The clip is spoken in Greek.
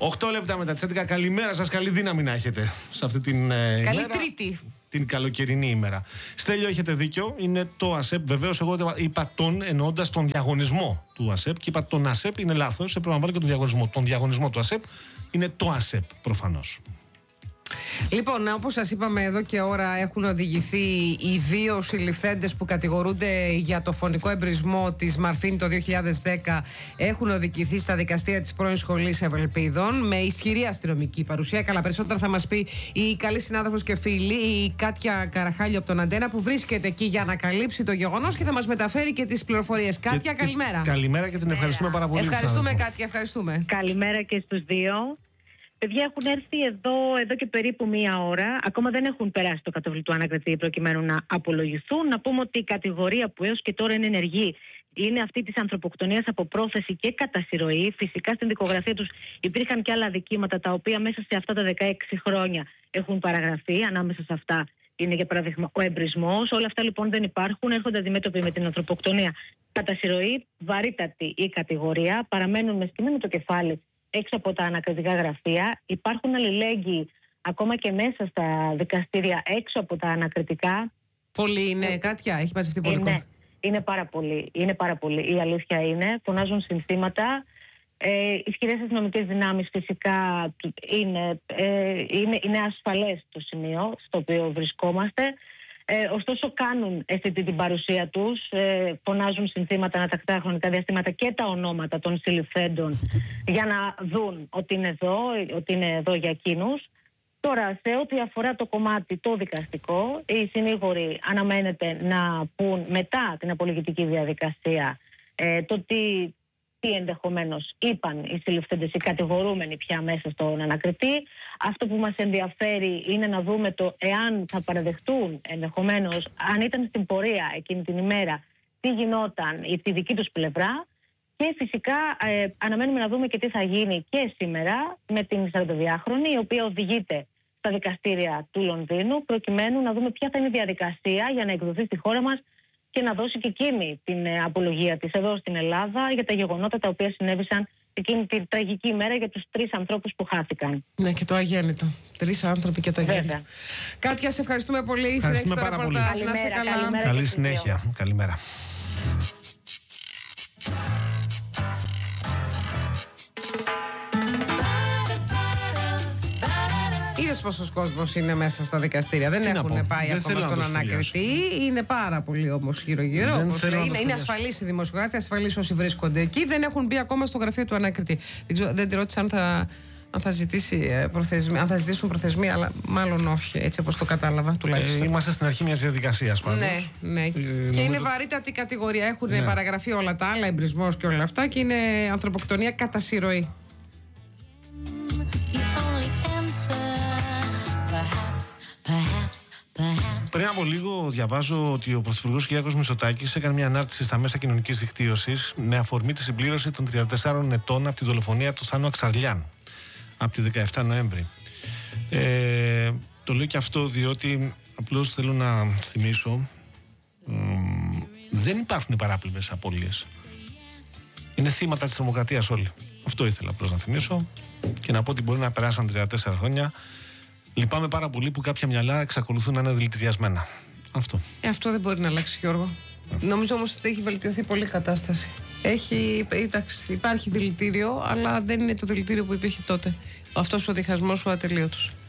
8 λεπτά μετά τις 11. Καλημέρα σας, καλή δύναμη να έχετε σε αυτή την καλή ημέρα. Τρίτη. Την καλοκαιρινή ημέρα. Στέλιο, έχετε δίκιο. Είναι το ΑΣΕΠ. Βεβαίως, εγώ είπα τον εννοώντας τον διαγωνισμό του ΑΣΕΠ και είπα τον ΑΣΕΠ είναι λάθος. Έπρεπε να βάλω και τον διαγωνισμό. Τον διαγωνισμό του ΑΣΕΠ είναι το ΑΣΕΠ προφανώς. Λοιπόν, όπως σας είπαμε εδώ και ώρα, έχουν οδηγηθεί οι δύο συλληφθέντες που κατηγορούνται για το φωνικό εμπρισμό της Μαρφίνη το 2010. Έχουν οδηγηθεί στα δικαστήρια της πρώην Σχολής Ευελπίδων με ισχυρή αστυνομική παρουσία. Καλά, περισσότερα θα μας πει η καλή συνάδελφος και φίλη, η Κάτια Καραχάλιο από τον Αντένα, που βρίσκεται εκεί για να καλύψει το γεγονός και θα μας μεταφέρει και τις πληροφορίες. Κάτια, καλημέρα. Καλημέρα και την ευχαριστούμε πάρα πολύ. Ευχαριστούμε, Κάτια, ευχαριστούμε. Καλημέρα και στους δύο. Παιδιά, έχουν έρθει εδώ και περίπου μία ώρα. Ακόμα δεν έχουν περάσει το κατόφλι του ανακριτή προκειμένου να απολογηθούν. Να πούμε ότι η κατηγορία που έως και τώρα είναι ενεργή είναι αυτή της ανθρωποκτονίας από πρόθεση και κατά συρροή. Φυσικά στην δικογραφία τους υπήρχαν και άλλα αδικήματα τα οποία μέσα σε αυτά τα 16 χρόνια έχουν παραγραφεί. Ανάμεσα σε αυτά είναι για παράδειγμα ο εμπρισμός. Όλα αυτά λοιπόν δεν υπάρχουν. Έρχονται αντιμέτωποι με την ανθρωποκτονία κατά συρροή. Βαρύτατη η κατηγορία. Παραμένουν με σκυμμένο το κεφάλι έξω από τα ανακριτικά γραφεία. Υπάρχουν αλληλέγγυοι ακόμα και μέσα στα δικαστήρια έξω από τα ανακριτικά. Πολλοί είναι, Κάτια, έχει μαζευτεί πολύ κόσμο. Είναι πάρα πολύ. Είναι πάρα πολύ. Η αλήθεια είναι. Φωνάζουν συνθήματα. Ισχυρές αστυνομικές δυνάμεις φυσικά είναι ασφαλές το σημείο στο οποίο βρισκόμαστε. Ωστόσο κάνουν αισθητή την παρουσία τους, φωνάζουν συνθήματα ανατακτά χρονικά διαστήματα και τα ονόματα των συλληφθέντων για να δουν ότι είναι εδώ για εκείνους. Τώρα, σε ό,τι αφορά το κομμάτι το δικαστικό, οι συνήγοροι αναμένεται να πούν μετά την απολογητική διαδικασία το τι ενδεχομένως είπαν οι συλληφθέντες, οι κατηγορούμενοι πια μέσα στον ανακριτή. Αυτό που μας ενδιαφέρει είναι να δούμε το εάν θα παραδεχτούν ενδεχομένως, αν ήταν στην πορεία εκείνη την ημέρα, τι γινόταν στη δική τους πλευρά. Και φυσικά αναμένουμε να δούμε και τι θα γίνει και σήμερα με την 42χρονη, η οποία οδηγείται στα δικαστήρια του Λονδίνου, προκειμένου να δούμε ποια θα είναι η διαδικασία για να εκδοθεί στη χώρα μας και να δώσει και εκείνη την απολογία της εδώ στην Ελλάδα για τα γεγονότα τα οποία συνέβησαν εκείνη την τραγική ημέρα για τους 3 ανθρώπους που χάθηκαν. Ναι, και το αγέννητο. 3 άνθρωποι και το αγέννητο. Βέβαια. Κάτια, σε ευχαριστούμε πολύ. Ευχαριστούμε πάρα πολύ. Καλή συνέχεια. Καλημέρα. Είδες πόσος κόσμος είναι μέσα στα δικαστήρια. Δεν έχουν πάει ακόμα στον ανακριτή. Είναι πάρα πολύ όμως γύρω-γύρω. Είναι ασφαλείς οι δημοσιογράφοι, ασφαλείς όσοι βρίσκονται εκεί. Δεν έχουν μπει ακόμα στο γραφείο του ανακριτή. Δεν τη ρώτησα αν θα ζητήσουν προθεσμία, αλλά μάλλον όχι, έτσι όπως το κατάλαβα τουλάχιστον. Είμαστε στην αρχή μιας διαδικασίας πάντως. Ναι. Και είναι βαρύτατη κατηγορία. Έχουν παραγραφεί όλα τα άλλα, εμπρισμός και όλα αυτά, και είναι ανθρωποκτονία κατά συρροή. Πριν από λίγο διαβάζω ότι ο Πρωθυπουργός Κυριάκος Μητσοτάκης έκανε μια ανάρτηση στα μέσα κοινωνικής δικτύωσης με αφορμή τη συμπλήρωση των 34 ετών από τη δολοφονία του Θάνου Αξαρλιάν από τη 17 Νοέμβρη. Το λέω και αυτό διότι απλώς θέλω να θυμίσω δεν υπάρχουν παράπλευρες απώλειες. Είναι θύματα της τρομοκρατίας όλοι. Αυτό ήθελα απλώς να θυμίσω και να πω ότι μπορεί να περάσαν 34 χρόνια. Λυπάμαι πάρα πολύ που κάποια μυαλά εξακολουθούν να είναι δηλητηριασμένα. Αυτό δεν μπορεί να αλλάξει, Γιώργο. Νομίζω όμως ότι έχει βελτιωθεί πολύ η κατάσταση. Υπάρχει δηλητήριο, αλλά δεν είναι το δηλητήριο που υπήρχε τότε. Αυτός ο διχασμός ο ατελείωτος.